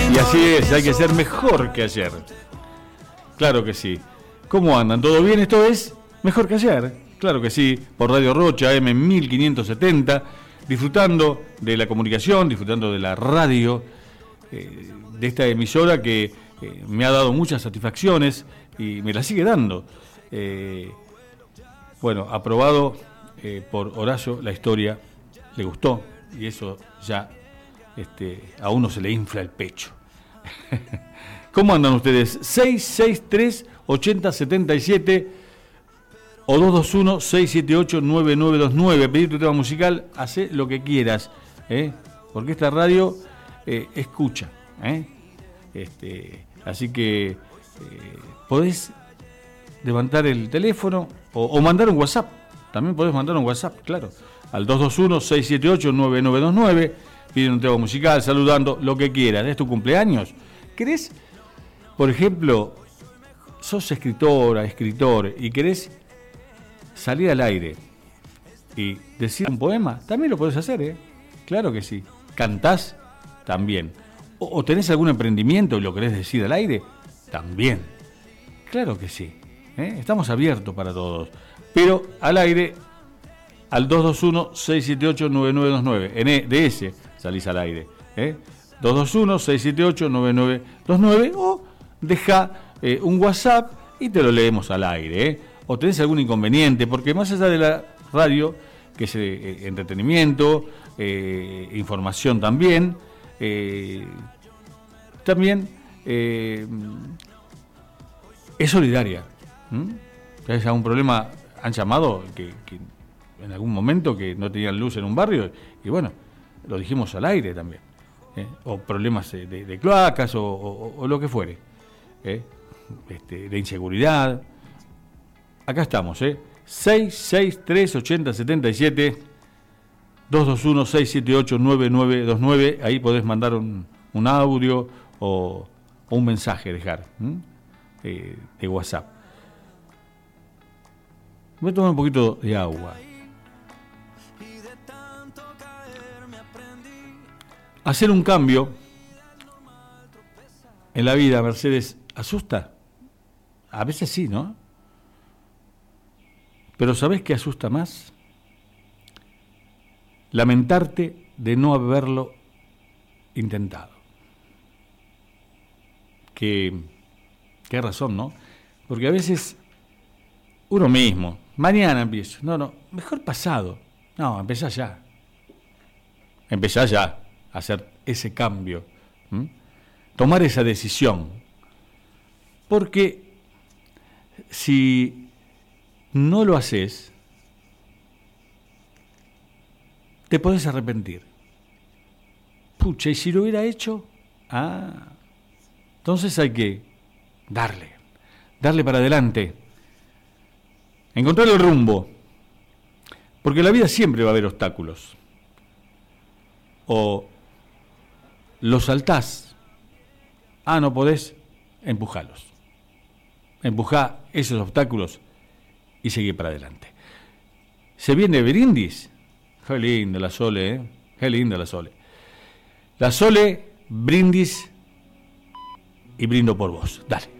Y así es, hay que ser mejor que ayer. Claro que sí. ¿Cómo andan? ¿Todo bien? Esto es Mejor que ayer. Claro que sí, por Radio Rocha, M1570, disfrutando de la comunicación, disfrutando de la radio, de esta emisora que me ha dado muchas satisfacciones y me la sigue dando. Bueno, aprobado por Horacio la historia, le gustó y eso ya a uno se le infla el pecho. ¿Cómo andan ustedes? 663-8077 o 221-678-9929. Pedir tu tema musical, hace lo que quieras, porque esta radio escucha. Así que podés levantar el teléfono o mandar un WhatsApp. También podés mandar un WhatsApp, claro, al 221-678-9929. Piden un tema musical, saludando, lo que quieras. ¿Es tu cumpleaños? ¿Querés, por ejemplo, sos escritora, escritor y querés salir al aire y decir un poema? También lo podés hacer, Claro que sí. ¿Cantás? También. ¿O tenés algún emprendimiento y lo querés decir al aire? También. Claro que sí. Estamos abiertos para todos. Pero al aire, al 221-678-9929. En EDS salís al aire. 221-678-9929. O deja un WhatsApp y te lo leemos al aire. O tenés algún inconveniente, porque más allá de la radio, que es entretenimiento, información también, también es solidaria. ¿Tenés algún problema? Han llamado que en algún momento que no tenían luz en un barrio y bueno, lo dijimos al aire también. O problemas de cloacas o lo que fuere. De inseguridad. Acá estamos, 663-8077 221-678-9929. Ahí podés mandar un audio o un mensaje, dejar de WhatsApp. Voy a tomar un poquito de agua. Hacer un cambio en la vida, Mercedes, ¿asusta? A veces sí, ¿no? Pero ¿sabés qué asusta más? Lamentarte de no haberlo intentado. Qué razón, ¿no? Porque a veces uno mismo, mañana empiezo, no, mejor pasado. No, empezá ya a hacer ese cambio, tomar esa decisión. Porque si no lo haces, te podés arrepentir. Pucha, ¿y si lo hubiera hecho? Entonces hay que darle para adelante, encontrar el rumbo, porque en la vida siempre va a haber obstáculos. O los saltás, no podés, empujalos. Empujá esos obstáculos y seguí para adelante. Se viene Brindis. Qué linda la Sole, Qué linda la Sole. La Sole, Brindis y brindo por vos. Dale.